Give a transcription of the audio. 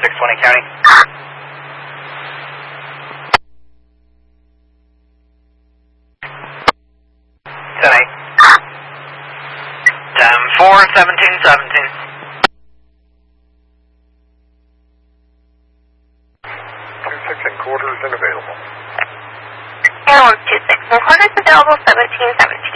620 County. 10-8. 10-4, 17-17. Quarters and available. Airwork 26 and quarters available 17-17.